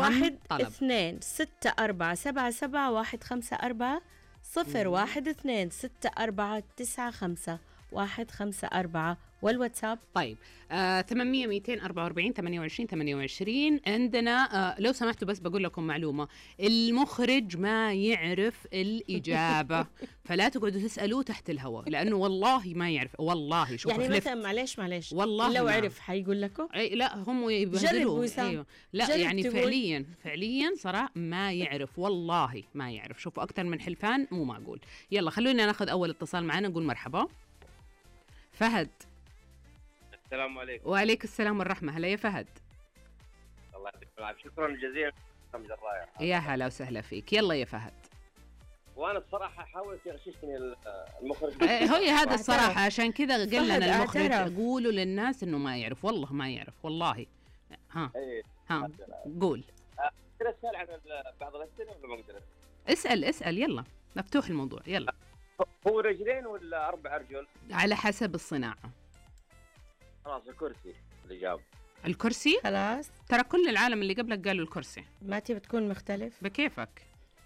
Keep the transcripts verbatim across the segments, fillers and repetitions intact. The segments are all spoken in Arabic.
واحد اثنين ستة أربعة سبعة سبعة واحد خمسة أربعة صفر واحد اثنين ستة أربعة تسعة خمسة واحد خمسة أربعة والواتساب. طيب آه، ثمانمية مئتين أربعة وأربعين ثمانية وعشرين ثمانية وعشرين. عندنا آه، لو سمحتوا بس بقول لكم معلومة، المخرج ما يعرف الإجابة فلا تقعدوا تسألوه تحت الهواء لأنه والله ما يعرف. والله شوف يعني مثلا معليش معليش والله لو ما. عرف حيقول لكم أي لا هم يبهدلوه. أيوه لا يعني تقول. فعليا فعليا صراحة ما يعرف والله ما يعرف. شوفوا أكتر من حلفان مو معقول. يلا خلونا ناخذ أول اتصال معنا. نقول مرحبا. فهد. السلام عليكم. وعليك السلام والرحمة. هلا يا فهد. الله يعطيك العافية. شكرا جزيلا الرائع. يا هلا وسهلا فيك. يلا يا فهد. وانا بصراحه حاولت يغششني المخرج. هي هذا الصراحة عشان كذا قال لنا المخرج قولوا للناس انه ما يعرف. والله ما يعرف والله. ها ايه ها قول. اقدر اسال عن بعض الاسئله ولا ما اقدر؟ اسال اسال يلا مفتوح الموضوع. يلا. هو رجلين ولا اربع ارجل؟ على حسب الصناعة. خلاص الكرسي الإجابة. الكرسي؟ خلاص. ترى كل العالم اللي قبلك قالوا الكرسي. ما تبي تكون مختلف؟ بكيفك.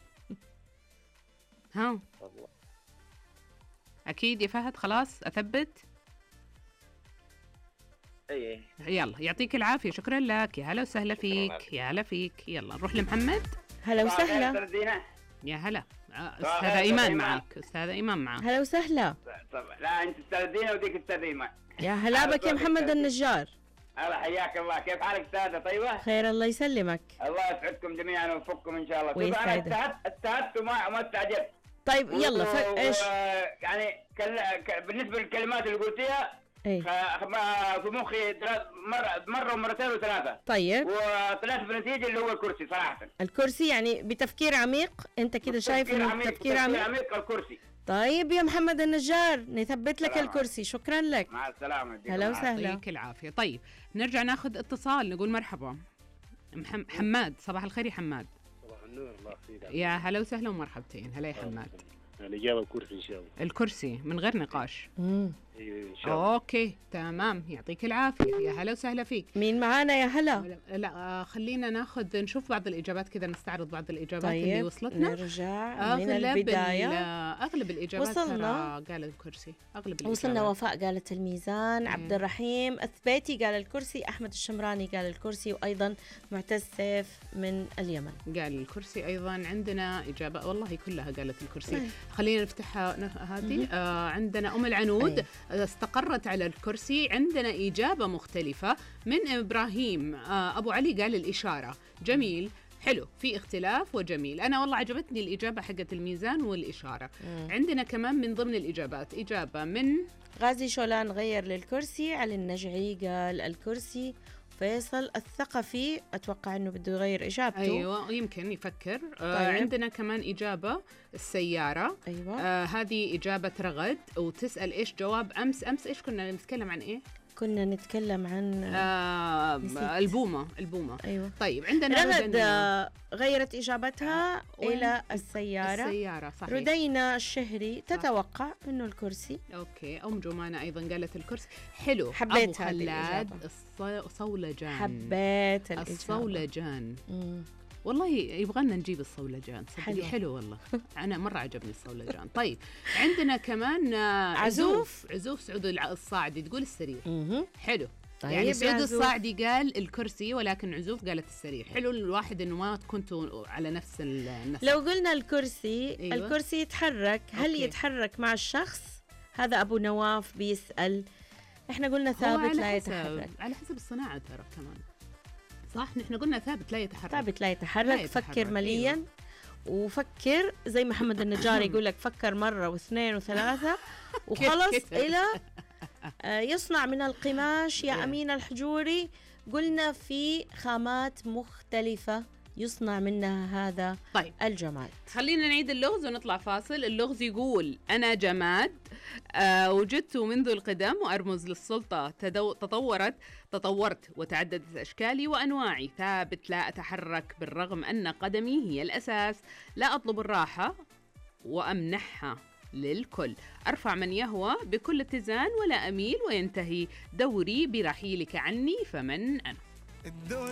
ها والله. أكيد يا فهد. خلاص أثبت. ايه يلا يعطيك العافية. شكرا لك. يا هلا وسهلا فيك. يا هلا فيك. يلا نروح لمحمد. هلا وسهلا. يا هلا. أستاذة إيمان معك. أستاذة إيمان معك. هلا وسهلا. لا أنت أستاذ دينا وديك أستاذ إيمان. يا هلا بك يا محمد النجار. هلا حياك الله. كيف حالك أستاذة؟ طيبة؟ خير الله يسلمك. الله يسعدكم جميعا ويوفقكم إن شاء الله. ويسعدك. أنا استهدت وما ما استعجلت. طيب يلا ف... إيش؟ يعني كل... ك... بالنسبة للكلمات اللي قلتيها ايه خ... ما في مخي مرة مرة ومرتين وثلاثة. طيب وطلعت بنتيجة اللي هو الكرسي صراحة. الكرسي يعني بتفكير عميق انت كده شايف انه عميق. تفكير عميق. عميق الكرسي. طيب يا محمد النجار نثبت لك سلام. الكرسي. شكرا لك. مع السلامة. هلا وسهلا. يعطيك العافية. طيب نرجع ناخذ اتصال. نقول مرحبا. محم... حماد. صباح الخير يا حماد. صباح النور. الله يحفظك. يا هلا وسهلا ومرحبتين. هلا يا حماد. الإجابة الكرسي إن شاء الله. الكرسي من غير نقاش. امم ايوه ان شاء الله. اوكي تمام. يعطيك العافيه. يا هلا وسهلا فيك. مين معانا يا هلا؟ لا آه خلينا ناخذ نشوف بعض الاجابات كذا. نستعرض بعض الاجابات طيب. اللي وصلتنا. نرجع من البدايه. اغلب الاجابات وصلنا. قال الكرسي. اغلب الإجابات. وصلنا. وفاء قالت الميزان. عبد الرحيم اثباتي قال الكرسي. احمد الشمراني قال الكرسي. وايضا معتز سيف من اليمن قال الكرسي ايضا. عندنا اجابه والله كلها قالت الكرسي. أي. خلينا نفتحها هذه. آه عندنا ام العنود. أي. استقرت على الكرسي. عندنا إجابة مختلفة من إبراهيم. آه أبو علي قال الإشارة. جميل حلو. في اختلاف وجميل. أنا والله عجبتني الإجابة حقت الميزان والإشارة. مم. عندنا كمان من ضمن الإجابات إجابة من غازي شولان غير للكرسي. علي النجعي قال الكرسي. فيصل الثقفي أتوقع أنه بده يغير إجابته. أيوة يمكن يفكر. آه طيب. عندنا كمان إجابة السيارة. أيوة. آه هذه إجابة رغد. وتسأل إيش جواب أمس. أمس إيش كنا نتكلم عن إيه؟ كنا نتكلم عن آه البومة. البومة. أيوة. طيب عندنا رغد آه غيرت إجابتها آه. إلى السيارة. السيارة صحيح. ردينا الشهري تتوقع صح. إنه الكرسي. أوكي. أم جمانة أيضا قالت الكرسي. حلو. حبيت هذه الإجابة. الصولجان. حبيت الإجابة. الصولجان. والله يبغالنا نجيب الصولجان. حلو. حلو والله. أنا مرة عجبني الصولجان. طيب عندنا كمان عزوف. عزوف سعود الصاعدي تقول السرير. حلو. طيب يعني سعود الصاعدي قال الكرسي ولكن عزوف قالت السرير. حلو الواحد إنه ما كنتوا على نفس النسق. لو قلنا الكرسي. أيوة. الكرسي يتحرك. هل أوكي. يتحرك مع الشخص؟ هذا أبو نواف بيسأل. إحنا قلنا ثابت لا يتحرك. على حسب الصناعة ترى كمان. صح نحن قلنا ثابت لا يتحرك. ثابت لا يتحرك. لا يتحرك. فكر مليا. أيوة. وفكر زي محمد النجار يقول لك فكر مرة واثنين وثلاثة وخلص إلى يصنع من القماش. يا أمين الحجوري قلنا في خامات مختلفة يصنع منها هذا. طيب. الجماد. خلينا نعيد اللغز ونطلع فاصل. اللغز يقول أنا جماد آه وجدت منذ القدم وأرمز للسلطة. تدو... تطورت تطورت وتعددت أشكالي وأنواعي. ثابت لا أتحرك بالرغم أن قدمي هي الأساس. لا أطلب الراحة وأمنحها للكل. أرفع من يهوى بكل اتزان ولا أميل وينتهي دوري برحيلك عني. فمن أنا؟